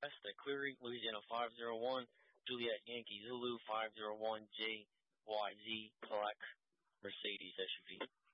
The Cleary, Louisiana 501, Juliet Yankee Zulu 501 JYZ Black Mercedes SUV.